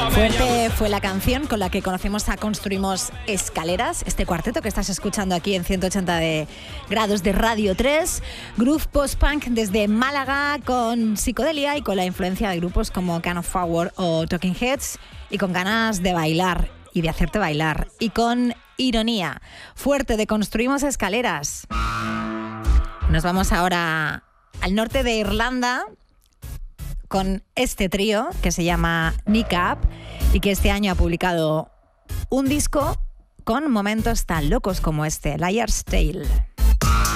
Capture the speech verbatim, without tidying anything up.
Fuerte fue la canción con la que conocimos a Construimos Escaleras, este cuarteto que estás escuchando aquí en ciento ochenta de grados de Radio tres, groove post-punk desde Málaga con psicodelia y con la influencia de grupos como Can of Power o Talking Heads y con ganas de bailar y de hacerte bailar y con ironía. Fuerte de Construimos Escaleras. Nos vamos ahora al norte de Irlanda con este trío que se llama Nick Up y que este año ha publicado un disco con momentos tan locos como este, Liar's Tale.